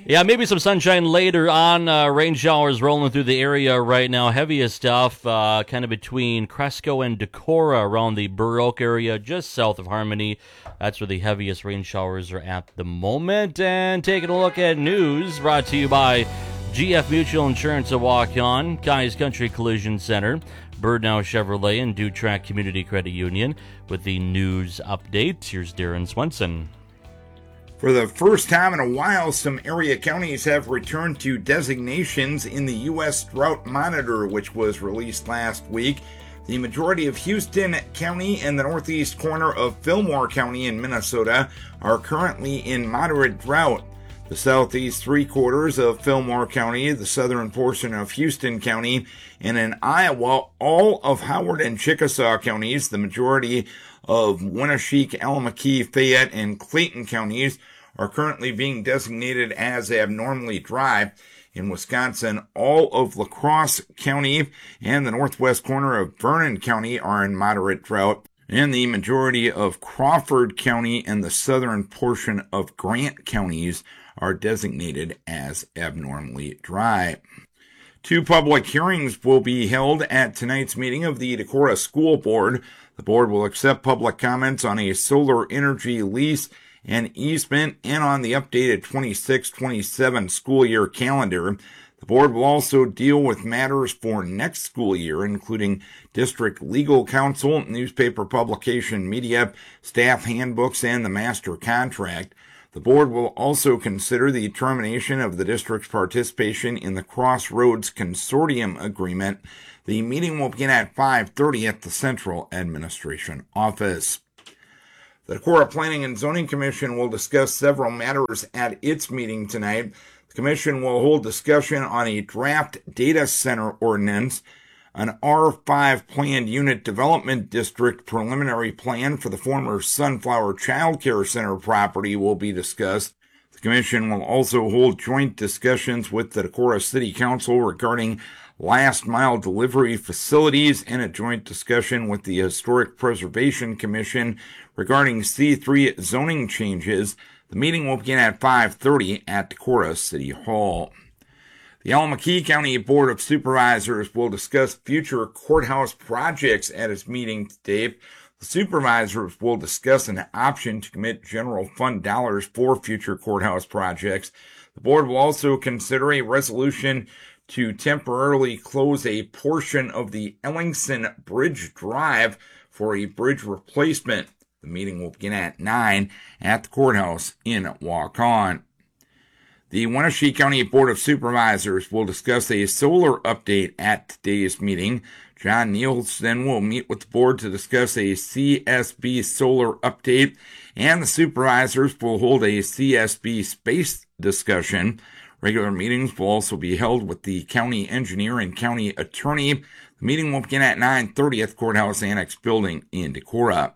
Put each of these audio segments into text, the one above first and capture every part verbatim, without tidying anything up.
Yeah, maybe some sunshine later on. Uh, rain showers rolling through the area right now. Heaviest stuff uh, kind of between Cresco and Decorah around the Burr Oak area, just south of Harmony. That's where the heaviest rain showers are at the moment. And taking a look at news brought to you by G F Mutual Insurance of Waukon, Guy's Country Collision Center, Birdnow Chevrolet, and Dutrack Community Credit Union. With the news update, here's Darren Swenson. For the first time in a while, some area counties have returned to designations in the U S Drought Monitor, which was released last week. The majority of Houston County and the northeast corner of Fillmore County in Minnesota are currently in moderate drought. The southeast three quarters of Fillmore County, the southern portion of Houston County, and in Iowa, all of Howard and Chickasaw counties, the majority of Winneshiek, Allamakee, Fayette, and Clayton counties are currently being designated as abnormally dry. In Wisconsin, all of La Crosse County and the northwest corner of Vernon County are in moderate drought, and the majority of Crawford County and the southern portion of Grant counties are designated as abnormally dry. Two public hearings will be held at tonight's meeting of the Decorah School Board. The board will accept public comments on a solar energy lease and easement and on the updated twenty-six twenty-seven school year calendar. The board will also deal with matters for next school year, including district legal counsel, newspaper publication media, staff handbooks, and the master contract. The board will also consider the termination of the district's participation in the Crossroads Consortium Agreement. The meeting will begin at five thirty at the Central Administration Office. The Decorah Planning and Zoning Commission will discuss several matters at its meeting tonight. The Commission will hold discussion on a draft data center ordinance, an R five planned unit development district preliminary plan for the former Sunflower Child Care Center property will be discussed. The Commission will also hold joint discussions with the Decorah City Council regarding last mile delivery facilities and a joint discussion with the Historic Preservation Commission regarding C three zoning changes. The meeting will begin at five thirty at Decorah City Hall. The Allamakee County Board of Supervisors will discuss future courthouse projects at its meeting today. The supervisors will discuss an option to commit general fund dollars for future courthouse projects. The board will also consider a resolution to temporarily close a portion of the Ellingson Bridge Drive for a bridge replacement. The meeting will begin at nine at the courthouse in Waukon. The Wenatchee County Board of Supervisors will discuss a solar update at today's meeting. John Nielsen will meet with the board to discuss a C S B solar update, and the supervisors will hold a C S B space discussion. Regular meetings will also be held with the county engineer and county attorney. The meeting will begin at nine thirty at the Courthouse Annex building in Decorah.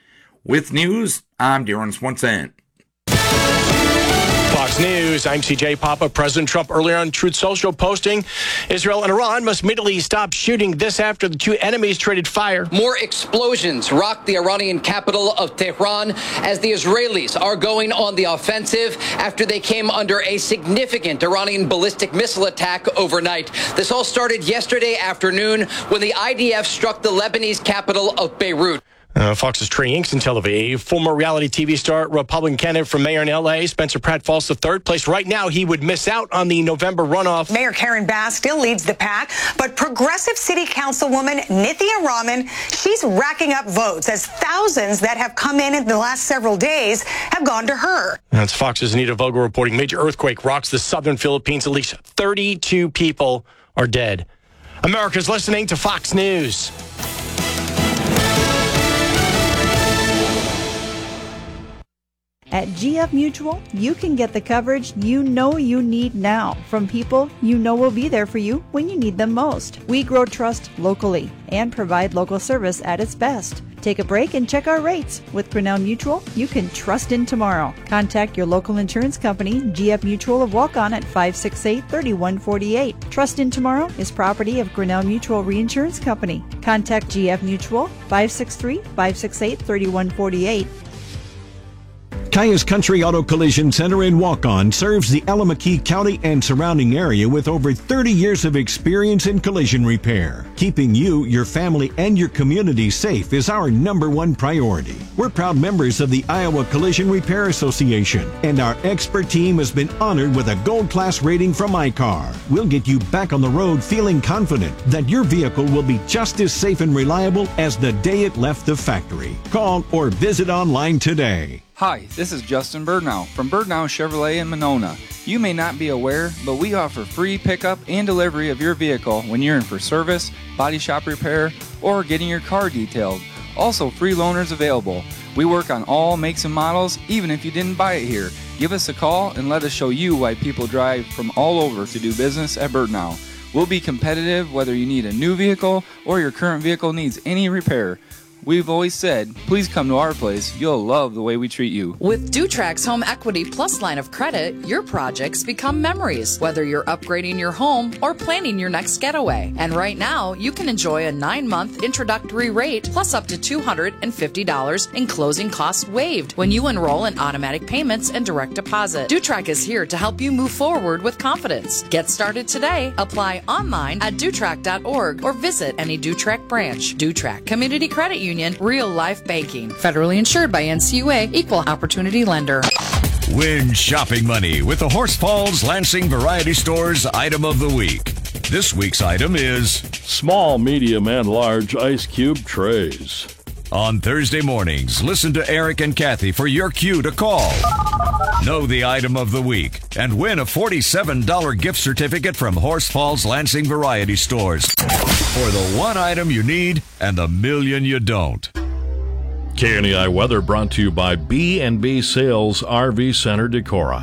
With news, I'm Darren Swenson. Fox News, I'm C J Papa. President Trump earlier on Truth Social posting, Israel and Iran must immediately stop shooting. This after the two enemies traded fire. More explosions rocked the Iranian capital of Tehran as the Israelis are going on the offensive after they came under a significant Iranian ballistic missile attack overnight. This all started yesterday afternoon when the I D F struck the Lebanese capital of Beirut. Uh, Fox's Trey Inks in Tel Aviv. Former reality T V star, Republican candidate for mayor in L A, Spencer Pratt falls to third place. Right now, he would miss out on the November runoff. Mayor Karen Bass still leads the pack, but progressive city councilwoman Nithya Raman, she's racking up votes as thousands that have come in in the last several days have gone to her. That's Fox's Anita Vogel reporting. Major earthquake rocks the southern Philippines. At least thirty-two people are dead. America's listening to Fox News. At G F Mutual, you can get the coverage you know you need now from people you know will be there for you when you need them most. We grow trust locally and provide local service at its best. Take a break and check our rates. With Grinnell Mutual, you can trust in tomorrow. Contact your local insurance company, G F Mutual of Waukon, at five six eight, three one four eight. Trust in Tomorrow is property of Grinnell Mutual Reinsurance Company. Contact G F Mutual, five six three, five six eight, three one four eight. Cayuse Country Auto Collision Center in Waukon serves the Allamakee County and surrounding area with over thirty years of experience in collision repair. Keeping you, your family, and your community safe is our number one priority. We're proud members of the Iowa Collision Repair Association, and our expert team has been honored with a gold class rating from I C A R. We'll get you back on the road feeling confident that your vehicle will be just as safe and reliable as the day it left the factory. Call or visit online today. Hi, this is Justin Birdnow from Birdnow Chevrolet in Monona. You may not be aware, but we offer free pickup and delivery of your vehicle when you're in for service, body shop repair, or getting your car detailed. Also, free loaners available. We work on all makes and models, even if you didn't buy it here. Give us a call and let us show you why people drive from all over to do business at Birdnow. We'll be competitive whether you need a new vehicle or your current vehicle needs any repair. We've always said, please come to our place. You'll love the way we treat you. With Dutrax Home Equity Plus line of credit, your projects become memories, whether you're upgrading your home or planning your next getaway. And right now, you can enjoy a nine-month introductory rate plus up to two hundred fifty dollars in closing costs waived when you enroll in automatic payments and direct deposit. Dutrax is here to help you move forward with confidence. Get started today. Apply online at Dutrax dot org or visit any Dutrax branch. Dutrax Community Credit Union. Real life banking. Federally insured by N C U A. Equal opportunity lender. Win shopping money with the Horse Falls Lansing Variety Store's item of the week. This week's item is small, medium, and large ice cube trays. On Thursday mornings, listen to Eric and Kathy for your cue to call. Know the item of the week and win a forty-seven dollars gift certificate from Horse Falls Lansing Variety Stores. For the one item you need and the million you don't. K N E I weather brought to you by B and B Sales R V Center Decorah.